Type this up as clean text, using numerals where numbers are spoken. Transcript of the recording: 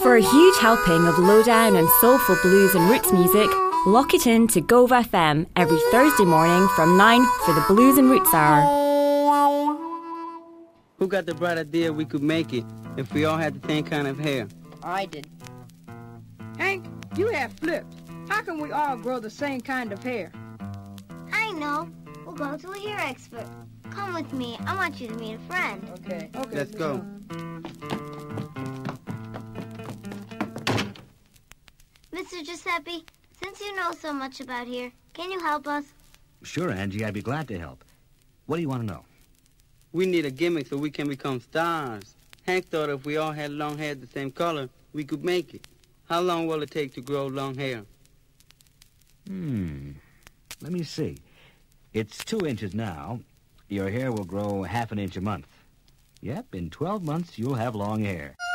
For a huge helping of lowdown and soulful blues and roots music, lock it in to Gove FM every Thursday morning from 9 for the Blues and Roots Hour. Who got the bright idea we could make it if we all had the same kind of hair? I did. Hank, you have flips. How can we all grow the same kind of hair? I know. We'll go to a hair expert. Come with me. I want you to meet a friend. Okay. Let's go. Mr. Giuseppe, since you know so much about hair, can you help us? Sure, Angie, I'd be glad to help. What do you want to know? We need a gimmick so we can become stars. Hank thought if we all had long hair the same color, we could make it. How long will it take to grow long hair? Let me see. It's 2 inches now. Your hair will grow half an inch a month. Yep, in 12 months, you'll have long hair.